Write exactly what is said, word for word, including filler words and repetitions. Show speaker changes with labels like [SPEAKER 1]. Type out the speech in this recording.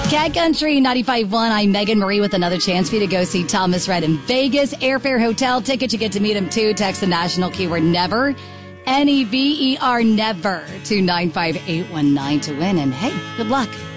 [SPEAKER 1] Cat Country ninety-five point one. I'm Megan Marie with another chance for you to go see Thomas Rhett in Vegas. Airfare, hotel tickets. You get to meet him too. Text the national keyword never. N E V E R never to nine five eight one nine to win. And hey, good luck.